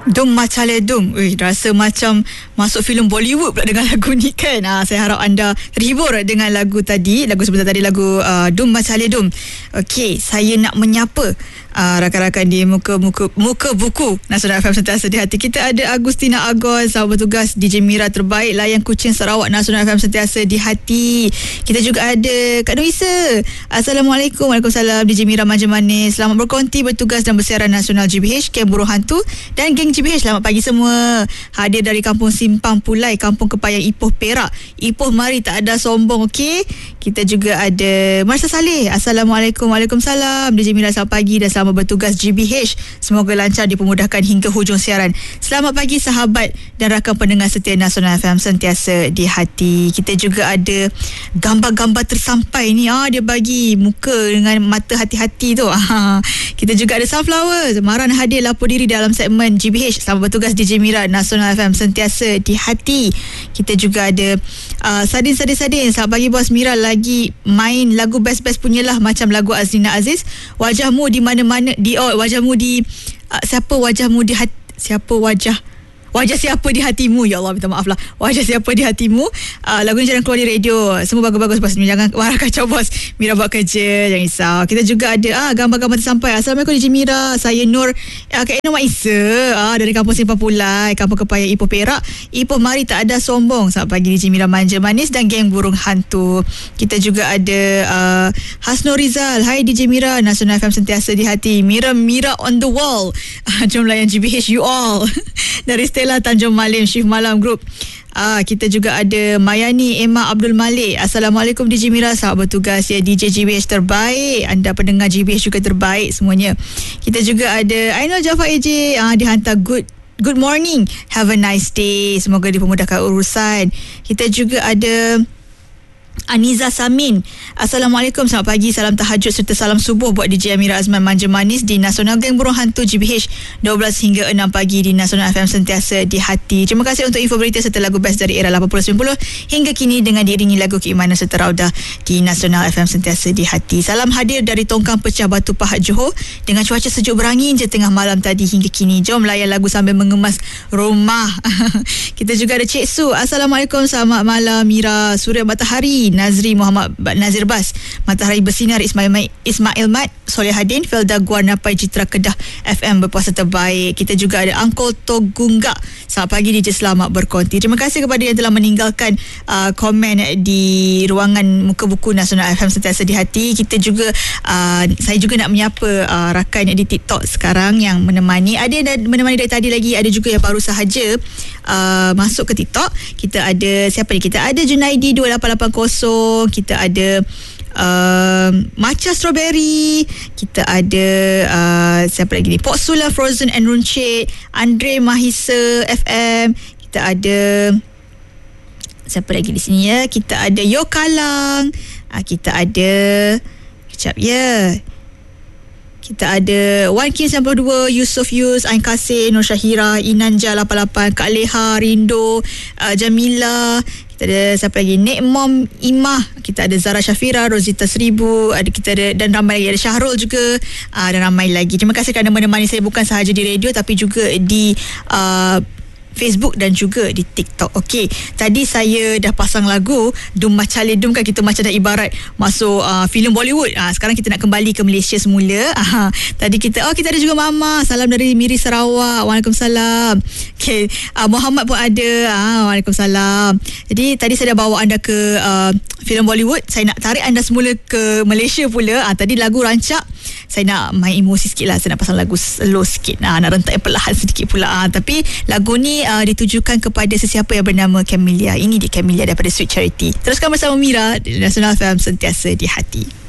Dum Macale Dum. Rasa macam masuk filem Bollywood pula dengan lagu ni kan. Saya harap anda terhibur dengan lagu tadi. Lagu sebentar tadi, lagu Dum Macale Dum. Okey, saya nak menyapa rakan-rakan di muka buku Nasional FM Sentiasa di Hati. Kita ada Agustina Agos, sahabat bertugas DJ Mira terbaik layan kucing Sarawak Nasional FM Sentiasa di Hati. Kita juga ada Kak Noisa. Assalamualaikum. Waalaikumsalam. DJ Mira Manja Manis, selamat berkonti bertugas dan bersiaran Nasional GBH, Kem Burung Hantu dan geng GBH. Selamat pagi semua. Hadir dari Kampung Simpang Pulai, Kampung Kepayang, Ipoh, Perak. Ipoh mari, tak ada sombong. Okey. Kita juga ada Marsha Saleh. Assalamualaikum. Waalaikumsalam. DJ Mira, selamat pagi dan selamat bertugas GBH. Semoga lancar dipermudahkan hingga hujung siaran. Selamat pagi sahabat dan rakan pendengar setia Nasional FM Sentiasa di Hati. Kita juga ada gambar-gambar tersampai ni. Dia bagi muka dengan mata hati-hati tu. Kita juga ada Sunflower. Maran hadir lapor diri dalam segmen GBH. Selamat bertugas DJ Mira, Nasional FM Sentiasa di Hati. Kita juga ada Sadin. Selamat pagi bos Mira, lagi main lagu best-best punyalah macam lagu Azlina Aziz. Wajahmu di mana-mana wajahmu di siapa wajahmu di hati, wajah siapa di hatimu. Ya Allah, minta maaf lah. Wajah siapa di hatimu. Lagu ni jangan keluar di radio. Semua bagus-bagus bos. Jangan marah kacau bos. Mira buat kerja, jangan risau. Kita juga ada gambar-gambar tersampai. Assalamualaikum DJ Mira, saya Nur Kak Eno Mak Isa dari Kampung Simpang Pulai, Kampung Kepayang, Ipoh, Perak. Ipoh mari, tak ada sombong. Selamat pagi DJ Mira Manja Manis dan geng Burung Hantu. Kita juga ada Hasno Rizal. Hai DJ Mira, Nasional FM Sentiasa di Hati. Mira on the wall. Jom layan GBH you all. Dari Stella Tanjung Malim, Shift Malam Group. Kita juga ada Mayani Emma Abdul Malik. Assalamualaikum DJ Mira, selamat bertugas ya DJ GBH terbaik. Anda pendengar GBH juga terbaik semuanya. Kita juga ada Ainul Jafar AJ, dihantar good morning, have a nice day, semoga dipermudahkan urusan. Kita juga ada Aniza Samin. Assalamualaikum, selamat pagi, salam tahajud serta salam subuh buat DJ Amira Azman Manja Manis di Nasional Geng Burung Hantu GBH 12 hingga 6 pagi di Nasional FM Sentiasa di Hati. Terima kasih untuk info berita serta lagu best dari era 80-90 hingga kini dengan diiringi lagu keimanan serta raudah di Nasional FM Sentiasa di Hati. Salam hadir dari Tongkang Pecah Batu Pahat Johor dengan cuaca sejuk berangin je tengah malam tadi hingga kini. Jom layan lagu sambil mengemas rumah. Kita juga ada Cik Su. Assalamualaikum, selamat malam Mira. Surya Matahari, Nazri Muhammad Nazir Bas, Matahari Bersinar, Ismail Mat, Solehadin, Felda Guarnapai, Citra Kedah FM berpuasa terbaik. Kita juga ada Uncle Togunggak. Selamat pagi DJ, selamat berkonti. Terima kasih kepada yang telah meninggalkan komen di ruangan muka buku Nasional FM Sentiasa di Hati. Kita juga saya juga nak menyapa rakan di TikTok sekarang yang menemani. Ada yang menemani dari tadi lagi, ada juga yang baru sahaja masuk ke TikTok. Kita ada siapa ni? Kita ada Junaidi 2880. Kita ada Matcha Strawberry. Kita ada siapa lagi ni? Pok Sula Frozen and Runcit, Andre Mahisa FM. Kita ada siapa lagi di sini ya? Kita ada Yo Kalang. Kita ada kejap ya. Kita ada Wan King 92, Yusof Yus, Ain Kasih, Nur Syahira, Inanja 88, Kak Leha, Rindo, Jamila. Kita ada siapa lagi? Nek Mom Imah. Kita ada Zara Syafira, Rosita 1000. Kita ada dan ramai lagi. Ada Syahrul juga. Dan ramai lagi. Terima kasih kerana menemani saya bukan sahaja di radio tapi juga di Facebook dan juga di TikTok. Okey, tadi saya dah pasang lagu Dum Macale Dum kan, kita macam dah ibarat masuk filem Bollywood. Sekarang kita nak kembali ke Malaysia semula. Tadi kita ada juga Mama. Salam dari Miri Sarawak. Waalaikumsalam. Okey, Muhammad pun ada. Waalaikumsalam. Jadi tadi saya dah bawa anda ke filem Bollywood. Saya nak tarik anda semula ke Malaysia pula. Tadi lagu rancak, saya nak main emosi sikit lah. Saya nak pasang lagu slow sikit. Nak rentak yang perlahan sedikit pula. Tapi lagu ni ditujukan kepada sesiapa yang bernama Camellia. Ini dia Camellia daripada Sweet Charity. Teruskan bersama Mira di Nasional FM Sentiasa di Hati.